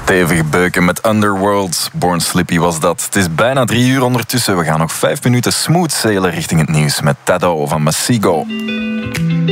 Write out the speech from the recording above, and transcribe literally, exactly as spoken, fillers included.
Stevig beuken met Underworld. Born Slippy was dat. Het is bijna drie uur ondertussen. We gaan nog vijf minuten smooth sailen richting het nieuws met Tado van Masigo.